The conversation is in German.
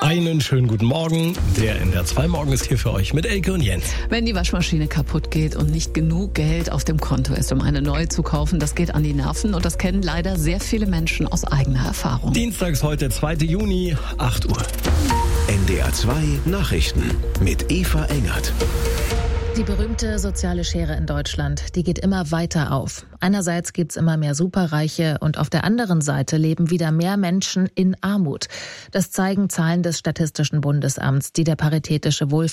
Einen schönen guten Morgen. Der NDR 2 Morgen ist hier für euch mit Elke und Jens. Wenn die Waschmaschine kaputt geht und nicht genug Geld auf dem Konto ist, um eine neue zu kaufen, das geht an die Nerven und das kennen leider sehr viele Menschen aus eigener Erfahrung. Dienstag ist heute 2. Juni, 8 Uhr. NDR 2 Nachrichten mit Eva Engert. Die berühmte soziale Schere in Deutschland, die geht immer weiter auf. Einerseits gibt's immer mehr Superreiche und auf der anderen Seite leben wieder mehr Menschen in Armut. Das zeigen Zahlen des Statistischen Bundesamts, die der Paritätische Wohlfahrts